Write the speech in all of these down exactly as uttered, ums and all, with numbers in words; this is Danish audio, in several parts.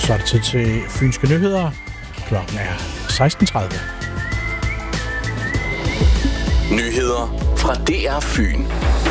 Så er det tid til Fynske Nyheder. Klokken er seksten tredive. Nyheder fra D R Fyn.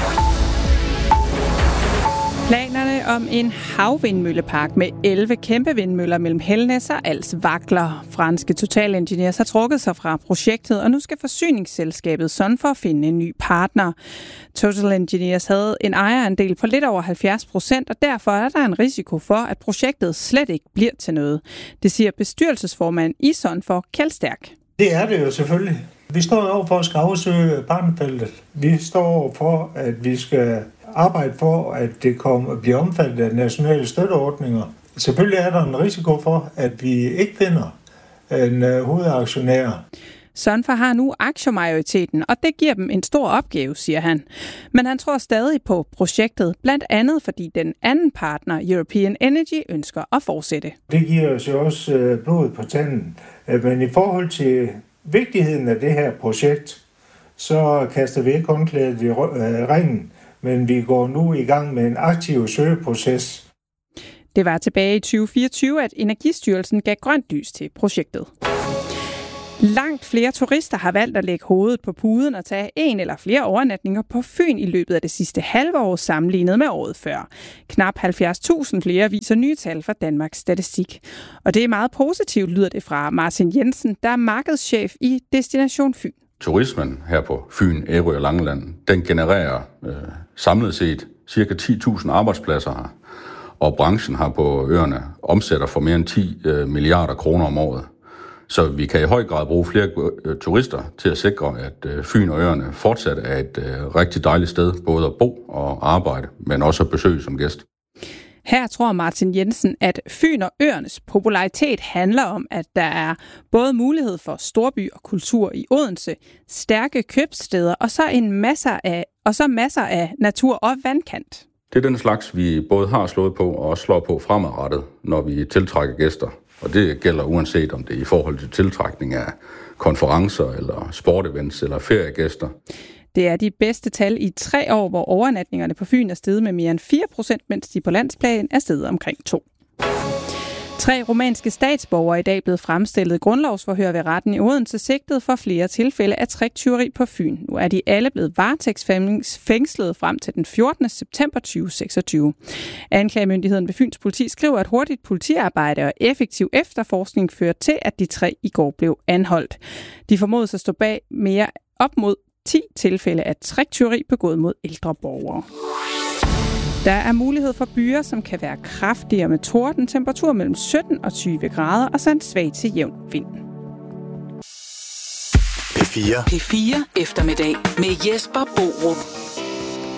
Planerne om en havvindmøllepark med elleve kæmpe vindmøller mellem Helnæs og Als vakler. Franske Total Engineers har trukket sig fra projektet, og nu skal forsyningsselskabet Sunfor finde en ny partner. Total Engineers havde en ejerandel på lidt over halvfjerds procent, og derfor er der en risiko for, at projektet slet ikke bliver til noget. Det siger bestyrelsesformand i Sunfor, Kjeld Stærk. Det er det jo selvfølgelig. Vi står over for at skal afsøge partnerfeltet. Vi står over for, at vi skal arbejde for, at det kommer, bliver omfattet af nationale støtteordninger. Selvfølgelig er der en risiko for, at vi ikke finder en uh, hovedaktionær. Sunfor har nu aktiemajoriteten, og det giver dem en stor opgave, siger han. Men han tror stadig på projektet, blandt andet fordi den anden partner, European Energy, ønsker at fortsætte. Det giver os jo også uh, blod på tanden. Uh, men i forhold til vigtigheden af det her projekt, så kaster vi ikke håndklædet i ringen, men vi går nu i gang med en aktiv søgeproces. Det var tilbage i tyve fireogtyve, at Energistyrelsen gav grønt lys til projektet. Langt flere turister har valgt at lægge hovedet på puden og tage en eller flere overnatninger på Fyn i løbet af det sidste halve år sammenlignet med året før. Knap halvfjerds tusind flere viser nye tal fra Danmarks Statistik. Og det er meget positivt, lyder det fra Martin Jensen, der er markedschef i Destination Fyn. Turismen her på Fyn, Ærø og Langeland, den genererer øh, samlet set ca. ti tusind arbejdspladser her. Og branchen har på øerne omsætter for mere end ti øh, milliarder kroner om året. Så vi kan i høj grad bruge flere øh, turister til at sikre, at øh, Fyn og øerne fortsat er et øh, rigtig dejligt sted, både at bo og arbejde, men også at besøge som gæst. Her tror Martin Jensen, at Fyn og øernes popularitet handler om, at der er både mulighed for storby og kultur i Odense, stærke købsteder og så en masser af og så masser af natur og vandkant. Det er den slags, vi både har slået på og også slår på fremadrettet, når vi tiltrækker gæster. Og det gælder uanset om det er i forhold til tiltrækning af konferencer eller sportevents eller feriegæster. Det er de bedste tal i tre år, hvor overnatningerne på Fyn er steget med mere end fire procent, mens de på landsplan er steget omkring to. Tre rumænske statsborgere er i dag blevet fremstillet grundlovsforhør ved retten i Odense sigtet for flere tilfælde af tricktyveri på Fyn. Nu er de alle blevet varetægtsfængslet frem til den fjortende september to tusind og seksogtyve. Anklagemyndigheden ved Fyns politi skriver, at hurtigt politiarbejde og effektiv efterforskning fører til, at de tre i går blev anholdt. De formodes at stå bag mere op mod ti tilfælde af tricktyveri begået mod ældre borgere. Der er mulighed for byer, som kan være kraftigere med torden, temperatur mellem sytten og tyve grader og så en svag til jævn vind. P fire. P fire eftermiddag med Jesper Borup.